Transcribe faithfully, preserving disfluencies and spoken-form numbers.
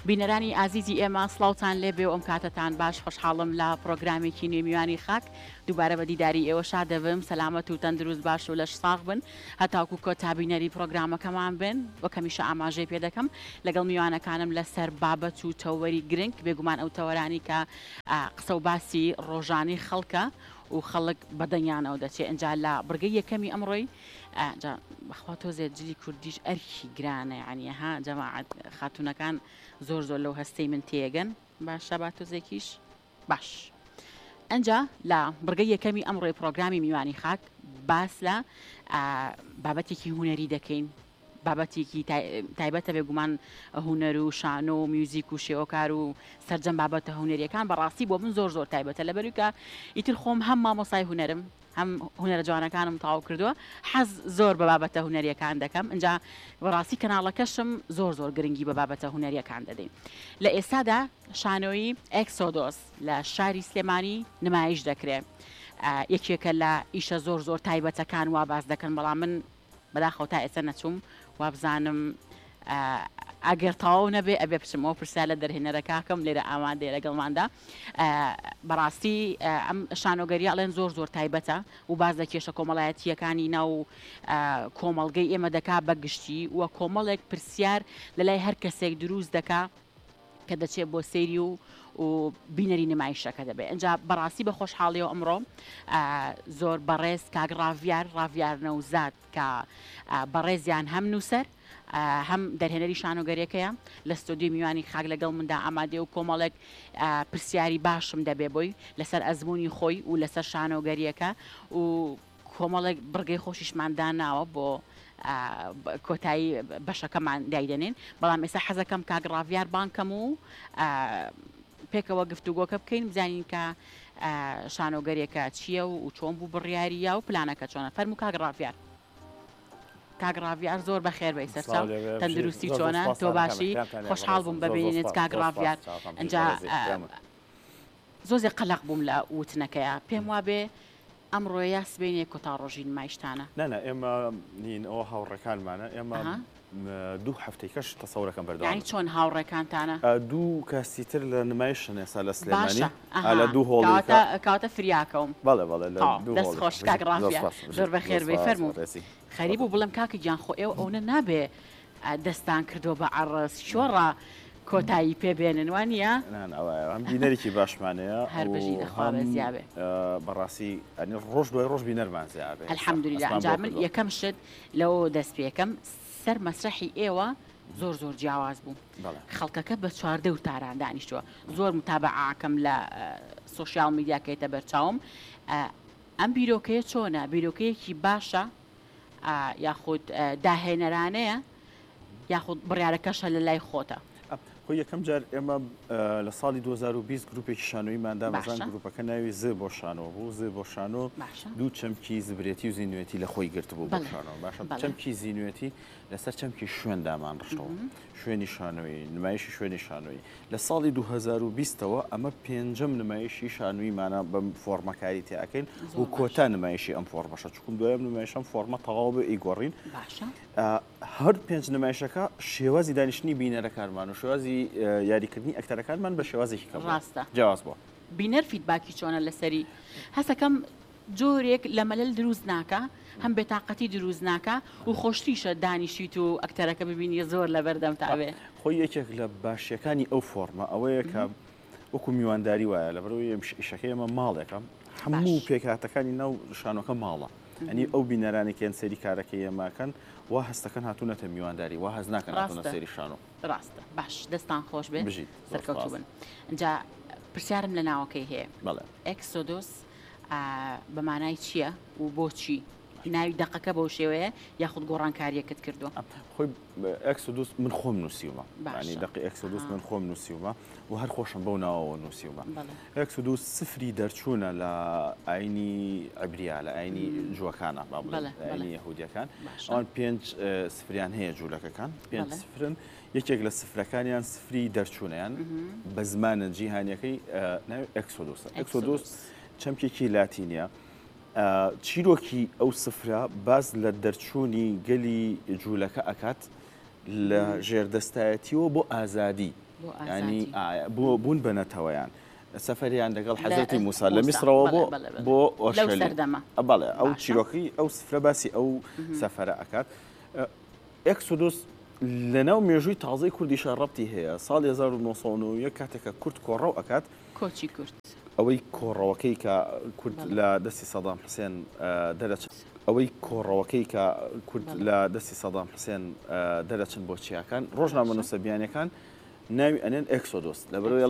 بینەرانی ئازیزی ئێمە سڵاوتان لێبێ و ئەم کاتتان باش خۆشحاڵم لە پرۆگرامێکی نوێمیوانی خاک دووبارە بە دیداری ئێوە شاد دەبم سەلامەت و تەندروست باش و لەش ساغ بن هەتاکو کۆتابینەری پرۆگرامەکەمان بن وە کەمیشە ئاماژەی پێ دەکەم لەگەڵ میوانەکانم لەسەر بابەت و تەوەری گرنگ بێگومان ئەو تەوەرانی کە قسە و باسی ڕۆژانی خەڵکە و خەڵک بەدەنیانەوە دەچێت ئەنجا لە بڕگەی یەکەمی ئەمڕۆی بەخوا تۆزێ جلی کوردیش ئەرکی گرانە عنیها جەماعەت خاتونەکان زۆر زۆر لەو هەستەی من تێگەن باشە با تۆزێکیش باش ئەنجا لە بڕگەی یەکەمی ئەمڕۆی پرۆگرامی میوانی خاک باس لە بابەتێکی هوەری دەکەین بابەتێکی تایبەتە بێگومان هوەر و شانۆ و میوزیک و شێوەکار و سەرجەم بابەتە هوەریەکان بەڕاستی بۆ من زۆر زۆر تایبەتە لەبەرکە ئیتر خۆم هەم مامۆسای هوەرم هەم هوەرە جوانەکانم تاو کردووە حەز زۆر بە بابەتە هوەریەکان دەکەم ئەنجا بەڕاستی کەناڵەکەشم زۆر زۆر گرنگی بە بابەتە هوەریەکان دەدەین لە ئێستادا شانۆی ئەکسۆدۆس لە شاری سلێمانی نمایش دەکرێت یەکێکە لە ئیشە زۆر زۆر تایبەتەکان وا باز دەکەن بەڵام من بەداخەوە تا ئێستا نەچووم وابزانم ئەگەر تەواو نەبێ ئەبێ بچمەوە پرسیار لە دەرهێنەرەکەکەم لێرە ئامادەیە لەگەڵماندا بەڕاستی ئەم شانۆگەری ئەڵێن زۆر زۆر تایبەتە و باز لە کێشە کۆمەڵایەتیەکانی ناو کۆمەڵگەی ئێمە دەکا بەگشتی وە کۆمەڵێک پرسیار لە لای هەر کەسێک دروست دەکا کە دەچێت بۆ سەیری و و بینەری نمایشەکە دەبێت ئەنجا بەڕاستی بە خۆشحاڵیەوە ئەمڕۆ زۆر بەڕێز کاک ڕاڤیار ڕاڤیار نەوزاد کە بەڕێزیان هەم نووسەر هەم دەرهێنەری شانۆگەریەکەیە لە ستۆدیۆ میوانی خاک لەگەڵ مندا ئامادێ و کۆمەڵێک پرسیاری باشم دەبێ بۆی لەسەر ئەزمموی خۆی و لەسەر شانۆگەریەکە و کۆمەڵێک بڕگەی خۆشیشماندا ناوە بۆ کۆتایی بەشەکەمان دایدەنێن بەڵام ئێستا حەزەکەم کاک ڕاڤیار بانکەم و پێکەوە گفتوگۆکە بکەین بزانین کە شانۆگەریەکە چییە و چۆن بوو بڕیاریە و پلانەکە چۆنە فەرموو کاک ڕاڤیار کاک ڕاڤیار زۆر بەخێر بەی سەرچاو تەندروستی چۆنە تۆ باشی خۆشحاڵ بووم ببینێت کاک ڕاڤیار ئەنجا زۆزێک قەلەق بووم لە وتنەکەیە پێم وابێ ئەمڕۆ یا سبێنێ کۆتا ڕۆژین نمایشتانە نەنە ئێمە نین ئەوە هاوڕێکانمانە ئێمە دوو هەفتەیەکەش تەسەورەکەم بەردەوام یعنی چۆن هاوڕێکانتانە دوو کەسی تر لە نمایشن ئێستا لە سلێمانی لە دوو هۆڵ کاتە فریاکەم بەڵێ بەڵێ دەست خۆش کاک ڕاڤیار زۆر بەخێر بێ فەرموو خەریب و بڵم کاکی گیان خۆ ئێوە ئەوە نابێ دەستان کردو بە عەڕەس شۆڕە کۆتایی پێبێنن وانە ئەم بینەرێکی باشمانەیە هەر بەژی دەخوا بەزیابێ بەڕاستی ئەنی ڕۆژ دوای ڕۆژ بینەرمان زیابێ ئەلحەمدولیلا ئەنجا من یەکەم شت لەوە دەست پێکەم سەر مەسرەحی ئێوە زۆر زۆر جیاواز بوو خەڵکەکە بە چواردە و تاران دانیشتووە زۆر متابعاکەم لە سۆشیال میدیاکەیتە بەرچاوم ئەم بیرۆکەیە چۆنە بیرۆکەیەکی باشە یاخود داهێنەرانەیە یاخود بڕیارەکەشە لە لای خۆتە خۆ یەکەم جار ئێمە لە ساڵی دوو هەزار و بیست گروپێکی شانۆیماندا مەزان گروپەکە ناوی ز بۆ شانۆ بوو ز بۆ شانۆ دوو چەمکی زبرێتی و زیینوێتی لە خۆی گرت بوو بۆ شانۆ باشە چەمکی زیینوێتی لەسەر چەمکی شوێندامان ڕشتەوە شوێنی شانۆی نمایشی شوێنی شانۆی لە ساڵی دوو هەزار و بیستەوە ئەمە پێنجەم نمایشی شانۆیمانە بەم فۆرمەکاری تیاکەین و کۆتا نمایشی ئەم فۆرمەشە چکم دوایەم نمایشەم فۆرمە تەواو بە ئیگۆڕین هەر پێنج نمایشەکە شێوازی دانیشتنی بینەرەکانمان و شێوازی یاریکردنی ئەکتەرەکانمان بە شێوازێکی کەم ڕاستە جیاواز بووە بینەر فیدباکی چۆنە لەسەری هەسەکەم جۆرێک لە مەلەل دروست ناکە هەم بێتاقەتی دروست ناکە و خۆشتیشە دانیشیت و ئەکتەرەکە ببینی زۆر لە بەردەم تاوێ خۆی یەکێک لە باشیەکانی ئەو فۆرمە ئەوەیە کە وەکو میوانداری وایە لە بەرەوەی ئیشەکەی ئەمە ماڵێکم هەموو پێکهاتەکانی ناو شانۆکە ماڵە ئەنی ئەو بینەرانێکیان سەری کارەکەی ئێماکەن وا هەستەکەن هاتوونەتە میوانداری وا هەز ناکەن هاتوونە سەری شانۆ ڕاستە باش دەستان خۆش بێت سەرکەوتوو بن اینجا پرسیارم لە ناوەکەی هەیە ئەکسۆدۆس بە مانای چییە و بۆچی ناوی دەقەکە بەو شێوەیە یاخود گۆڕانکاریەکەت کردووە خۆی ئەکسۆدۆس من خۆم نووسیومە ینی دقی ئەکسۆدۆس من خۆم نووسیومە و هەر خۆشم بەو ناوەوە نووسیومە ئەکسۆدۆس سفری دەرچوونە لە ئاینی عیبریا لە ئاینی جووەکانە با بڵێن ئاینی یەهودیەکان ئەوان پێنج سفریان هەیە جوولەکەکان پێنج سفرن یەکێک لە سفرەکانیان سفری دەرچوونیان بە زمانە جیهانیەکەی ناوی ئەکسۆدۆسە ئەکسۆدۆس چەمکێکی لاتینیە چیرۆکی ئەو سفرە باز لە دەرچوونی گەلی جوولەکە ئەکات لە ژێردەستایەتیەوە بۆ ئازادی ینی بوون بنەتەوەیان سەفەریان لەگەڵ حەزەتی موسا لە میسرەوە بۆ بۆ بەڵێ ئەو چیرۆکی ئەو سفرە باسی ئەو سەفەرە ئەکات. ئێکسودۆس لەناو مێژووی تازای کوردیشە ڕەبتی هەیە ساڵی هەزار و نۆسەد و نۆ یەک کاتێکە کورد کۆڕەو ئەکات کۆچی کورد ئەوەی کۆڕەوەکەی کە کورد لە دەستی سەدام حوسێن دەرەچێت ئەوەی کۆڕەوەکەی کە کورد لە دەستی سەدام حوسێن دەرەچن بۆ چیاکان ڕۆژنامە نووسەبیانەکان ناوی ئەنێن ئێکسۆدۆس لەبەرەوەی